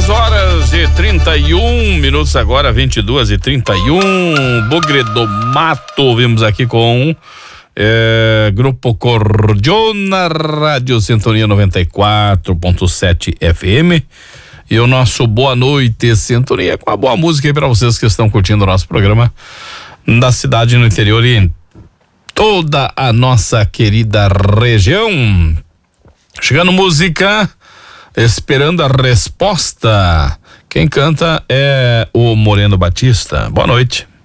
22h31 agora, 22h31. Bugre do Mato, vimos aqui com Grupo Cordiona, Rádio Sintonia 94.7 FM. E o nosso Boa Noite Sintonia, com a boa música aí pra vocês que estão curtindo o nosso programa da cidade, no interior e em toda a nossa querida região. Chegando música, Esperando a Resposta. Quem canta é o Moreno Batista. Boa noite.